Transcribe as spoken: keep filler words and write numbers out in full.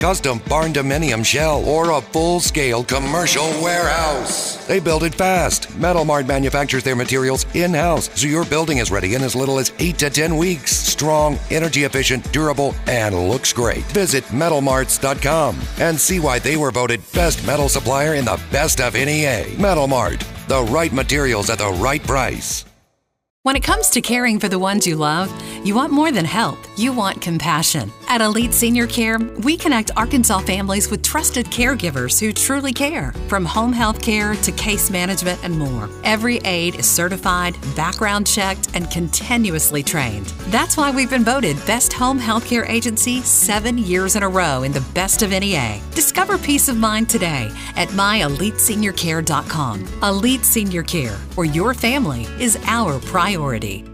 custom barn-dominium shell, or a full-scale commercial warehouse. They build it fast. Metal Mart manufactures their materials in-house, so your building is ready in as little as eight to ten weeks. Strong, energy-efficient, durable, and looks great. Visit metal marts dot com and see why they were voted best metal supplier in the Best of N E A. Metal Mart, the right materials at the right price. When it comes to caring for the ones you love, you want more than help. You want compassion. At Elite Senior Care, we connect Arkansas families with trusted caregivers who truly care. From home health care to case management and more, every aide is certified, background checked, and continuously trained. That's why we've been voted Best Home Healthcare Agency seven years in a row in the Best of N E A. Discover peace of mind today at my elite senior care dot com. Elite Senior Care, where your family is our priority.